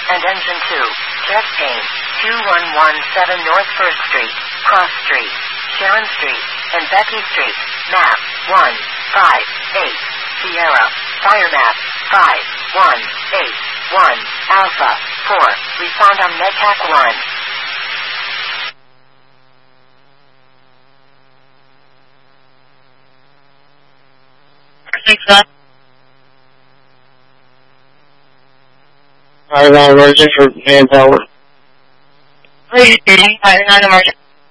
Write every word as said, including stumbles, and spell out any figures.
and engine two. Chest pain. two one one seven North first Street, Cross Street, Sharon Street, and Becky Street. Map one five eight. Sierra. Fire map five one eight one. Alpha four. Respond on MedTac one. Thanks, Scott. I have an emergency for manpower. Please, I have an emergency.